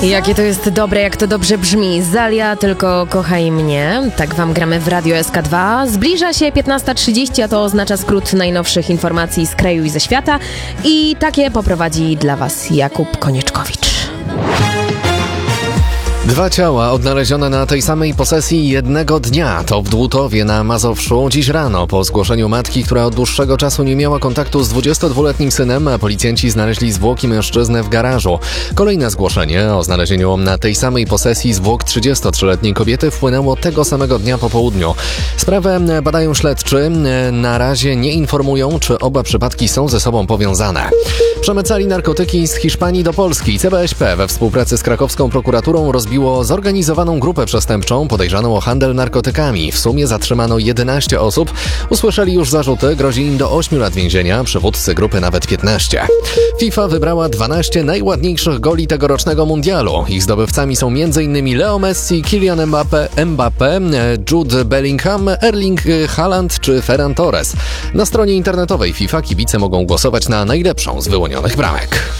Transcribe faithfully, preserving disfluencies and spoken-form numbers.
Jakie to jest dobre, jak to dobrze brzmi. Zalia, tylko kochaj mnie. Tak wam gramy w Radio S K dwa. Zbliża się piętnasta trzydzieści, a to oznacza skrót najnowszych informacji z kraju i ze świata. I takie poprowadzi dla was Jakub Konieczkowicz. Dwa ciała odnalezione na tej samej posesji jednego dnia. To w Dłutowie na Mazowszu. Dziś rano po zgłoszeniu matki, która od dłuższego czasu nie miała kontaktu z dwudziestodwuletnim synem, policjanci znaleźli zwłoki mężczyzny w garażu. Kolejne zgłoszenie o znalezieniu na tej samej posesji zwłok trzydziestotrzyletniej kobiety wpłynęło tego samego dnia po południu. Sprawę badają śledczy. Na razie nie informują, czy oba przypadki są ze sobą powiązane. Przemycali narkotyki z Hiszpanii do Polski. C B S P we współpracy z krakowską prokuraturą rozbiło zorganizowaną grupę przestępczą podejrzaną o handel narkotykami. W sumie zatrzymano jedenaście osób. Usłyszeli już zarzuty, grozi im do ośmiu lat więzienia, przywódcy grupy nawet piętnaście. FIFA wybrała dwanaście najładniejszych goli tegorocznego mundialu. Ich zdobywcami są m.in. Leo Messi, Kylian Mbappé, Mbappé, Jude Bellingham, Erling Haaland czy Ferran Torres. Na stronie internetowej FIFA kibice mogą głosować na najlepszą z wyłonionych bramek.